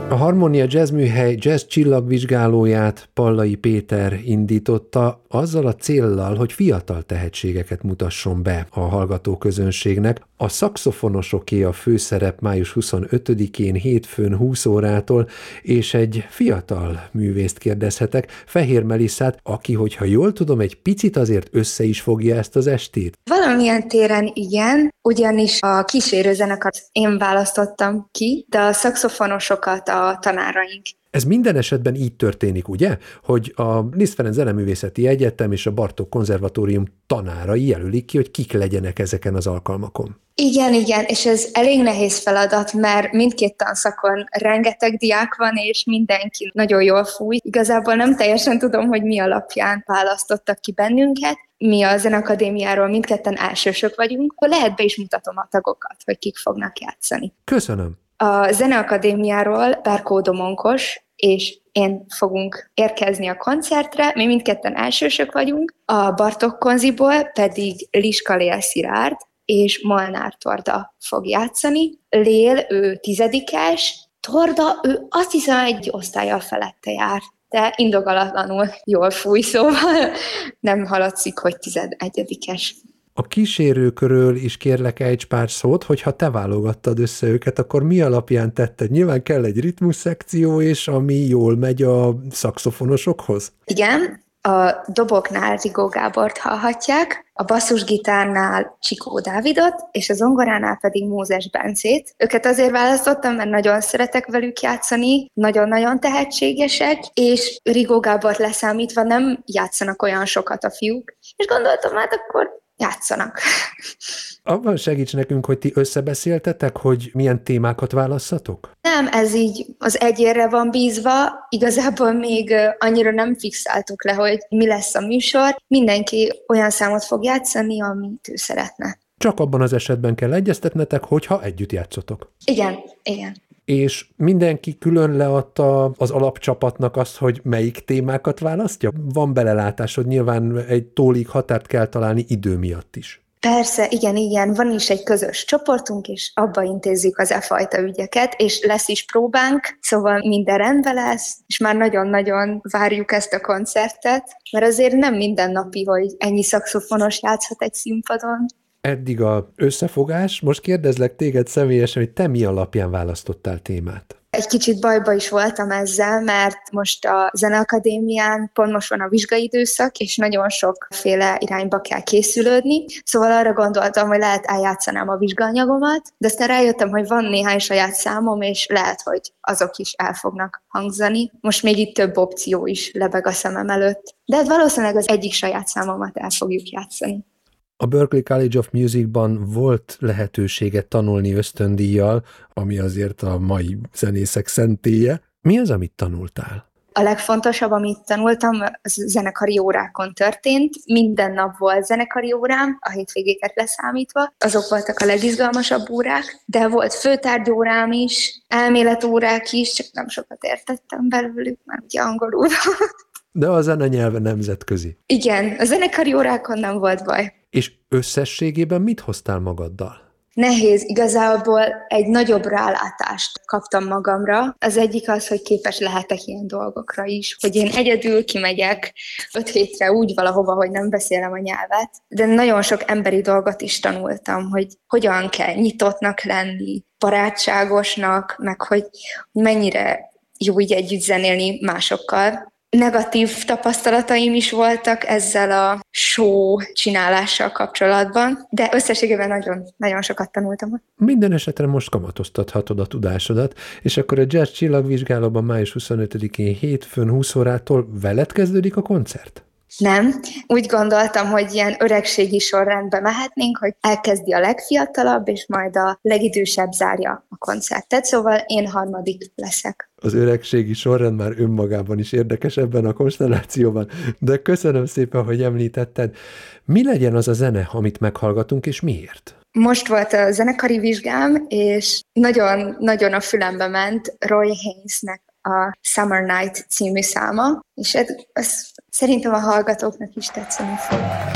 A Harmónia Jazz Műhely jazz csillagvizsgálóját Pallai Péter indította azzal a céllal, hogy fiatal tehetségeket mutasson be a hallgatóközönségnek. A szaxofonosoké a főszerep május 25-én hétfőn 20 órától, és egy fiatal művészt kérdezhetek, Fehér Melisszát, aki, hogyha jól tudom, egy picit azért össze is fogja ezt az estét. Valamilyen téren igen, ugyanis a kísérőzenekart én választottam ki, de a szaxofonosokat a tanáraink. Ez minden esetben így történik, ugye? Hogy a Liszt Ferenc Zeneművészeti Egyetem és a Bartók Konzervatórium tanárai jelölik ki, hogy kik legyenek ezeken az alkalmakon. Igen, és ez elég nehéz feladat, mert mindkét tanszakon rengeteg diák van, és mindenki nagyon jól fúj. Igazából nem teljesen tudom, hogy mi alapján választottak ki bennünket. Mi a Zeneakadémiáról mindketten elsősök vagyunk, lehet be is mutatom a tagokat, hogy kik fognak játszani. Köszönöm. A Zeneakadémiáról Berkó Domonkos és én fogunk érkezni a koncertre, mi mindketten elsősök vagyunk, a Bartók Konziból pedig Liska Lél Szilárd és Molnár Torda fog játszani. Lél, ő 10-es, Torda, ő azt hiszem egy osztállyal felette jár, de indokolatlanul jól fúj, szóval nem haladszik, hogy 11-es. A kísérőkről is kérlek egy pár szót, hogyha te válogattad össze őket, akkor mi alapján tetted? Nyilván kell egy ritmusszekció, és ami jól megy a szaxofonosokhoz? Igen, a doboknál Rigó Gábort hallhatják, a basszusgitárnál Csikó Dávidot, és a zongoránál pedig Mózes Bencét. Őket azért választottam, mert nagyon szeretek velük játszani, nagyon-nagyon tehetségesek, és Rigó Gábort leszámítva nem játszanak olyan sokat a fiúk, és gondoltam, hát akkor játszanak. Abban segíts nekünk, hogy ti összebeszéltetek, hogy milyen témákat válasszatok? Nem, ez így az egyérre van bízva, igazából még annyira nem fixáltuk le, hogy mi lesz a műsor. Mindenki olyan számot fog játszani, amit ő szeretne. Csak abban az esetben kell egyeztetnetek, hogyha együtt játszotok. Igen. És mindenki külön leadta az alapcsapatnak azt, hogy melyik témákat választja? Van belelátásod, nyilván egy tólig határt kell találni idő miatt is. Persze, igen, van is egy közös csoportunk, és abba intézzük az e fajta ügyeket, és lesz is próbánk, szóval minden rendben lesz, és már nagyon-nagyon várjuk ezt a koncertet, mert azért nem mindennapi, hogy ennyi szaxofonos játszhat egy színpadon. Eddig a összefogás, most kérdezlek téged személyesen, hogy te mi alapján választottál témát? Egy kicsit bajba is voltam ezzel, mert most a Zeneakadémián pont most van a vizsgaidőszak, és nagyon sokféle irányba kell készülődni, szóval arra gondoltam, hogy lehet eljátszanám a vizsgaanyagomat, de aztán rájöttem, hogy van néhány saját számom, és lehet, hogy azok is el fognak hangzani. Most még itt több opció is lebeg a szemem előtt, de hát valószínűleg az egyik saját számomat el fogjuk játszani. A Berklee College of Musicban volt lehetőséget tanulni ösztöndíjjal, ami azért a mai zenészek szentélye. Mi az, amit tanultál? A legfontosabb, amit tanultam, az zenekari órákon történt. Minden nap volt zenekari órám, a hétvégéket leszámítva. Azok voltak a legizgalmasabb órák, de volt főtárgyórám is, elméletórák is, csak nem sokat értettem belőlük, mert ugye angolul. De a zenanyelve nemzetközi. Igen, a zenekari órákon nem volt baj. És összességében mit hoztál magaddal? Nehéz, igazából egy nagyobb rálátást kaptam magamra. Az egyik az, hogy képes lehetek ilyen dolgokra is, hogy én egyedül kimegyek 5 hétre úgy valahova, hogy nem beszélem a nyelvet, de nagyon sok emberi dolgot is tanultam, hogy hogyan kell nyitottnak lenni, barátságosnak, meg hogy mennyire jó így együtt zenélni másokkal. Negatív tapasztalataim is voltak ezzel a show csinálással kapcsolatban, de összességében nagyon sokat tanultam. Minden esetre most kamatoztathatod a tudásodat, és akkor a Jazz Csillagvizsgálóban május 25-én hétfőn 20 órától veled kezdődik a koncert? Nem. Úgy gondoltam, hogy ilyen öregségi sorrendbe mehetnénk, hogy elkezdi a legfiatalabb, és majd a legidősebb zárja a koncertet, szóval én 3. leszek. Az öregségi sorrend már önmagában is érdekes ebben a konstellációban, de köszönöm szépen, hogy említetted. Mi legyen az a zene, amit meghallgatunk, és miért? Most volt a zenekari vizsgám, és nagyon a fülembe ment Roy Haynes-nek a Summer Night című száma, és ez szerintem a hallgatóknak is tetszeni fog.